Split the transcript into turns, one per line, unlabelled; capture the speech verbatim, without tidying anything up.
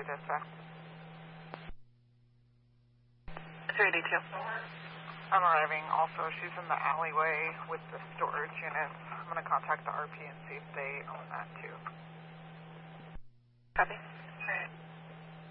two dispatch.
three eighty-two.
I'm arriving. Also, she's in the alleyway with the storage units. I'm going to contact the R P and see if they own that too.
Copy.